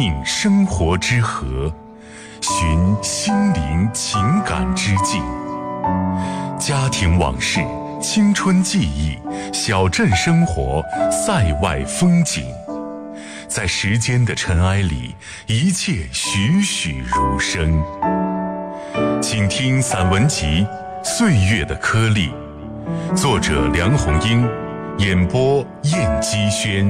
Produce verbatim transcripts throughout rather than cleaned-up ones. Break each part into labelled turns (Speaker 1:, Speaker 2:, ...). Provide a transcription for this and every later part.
Speaker 1: 命生活之河，寻心灵情感之境。家庭往事、青春记忆、小镇生活、塞外风景，在时间的尘埃里，一切栩栩如生。请听散文集《岁月的颗粒》，作者梁红英，演播燕姬轩。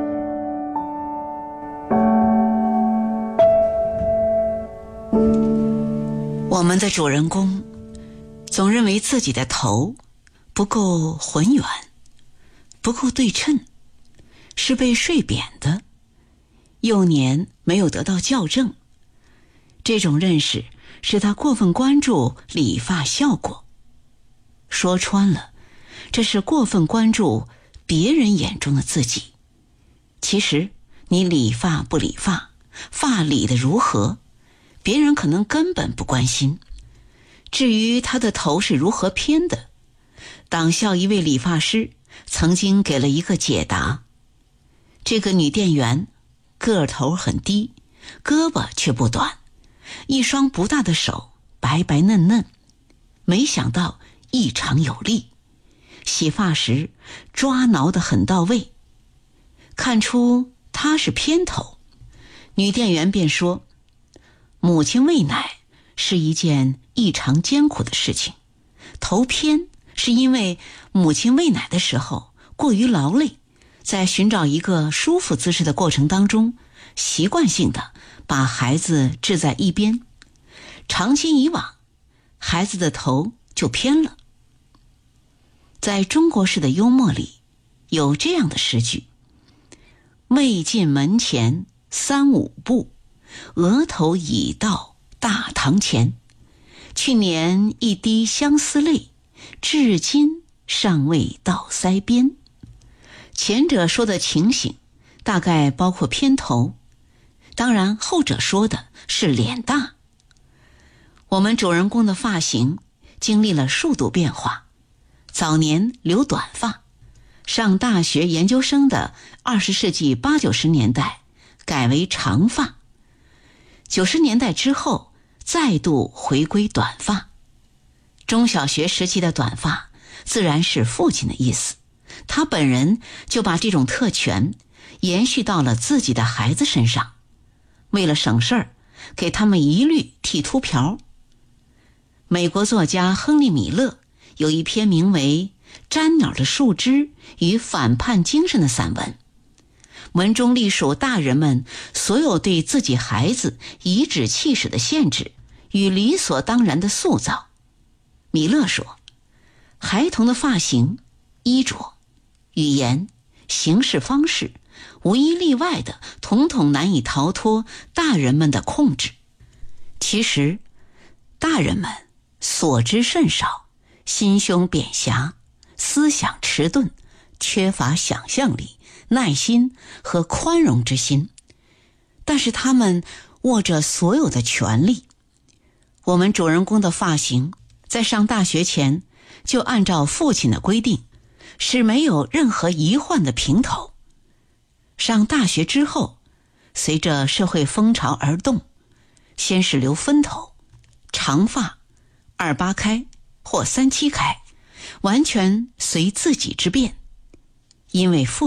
Speaker 2: 我们的主人公总认为自己的头不够浑圆，不够对称，是被睡扁的，幼年没有得到校正。这种认识使他过分关注理发效果。说穿了，这是过分关注别人眼中的自己。其实你理发不理发，发理得如何，别人可能根本不关心。至于他的头是如何偏的，党校一位理发师曾经给了一个解答。这个女店员个头很低，胳膊却不短，一双不大的手白白嫩嫩，没想到异常有力，洗发时抓挠得很到位，看出她是偏头。女店员便说，母亲喂奶是一件异常艰苦的事情，头偏是因为母亲喂奶的时候过于劳累，在寻找一个舒服姿势的过程当中，习惯性的把孩子置在一边，长期以往，孩子的头就偏了。在中国式的幽默里，有这样的诗句：未进门前三五步，额头已到大堂前。去年一滴相思泪，至今尚未到腮边。前者说的情形大概包括偏头，当然后者说的是脸大。我们主人公的发型经历了数度变化，早年留短发，上大学研究生的二十世纪八九十年代改为长发，九十年代之后再度回归短发。中小学时期的短发自然是父亲的意思，他本人就把这种特权延续到了自己的孩子身上，为了省事儿，给他们一律剃秃瓢。美国作家亨利·米勒有一篇名为《粘鸟的树枝与反叛精神》的散文，文中隶属大人们所有对自己孩子颐指气使的限制与理所当然的塑造。米勒说，孩童的发型、衣着、语言、行事方式，无一例外的统统难以逃脱大人们的控制。其实大人们所知甚少，心胸扁狭，思想迟钝，缺乏想象力、耐心和宽容之心，但是他们握着所有的权利。我们主人公的发型在上大学前就按照父亲的规定是没有任何疑患的平头。上大学之后，随着社会风潮而动，先是留分头、长发、二八开或三七开，完全随自己之便。因为父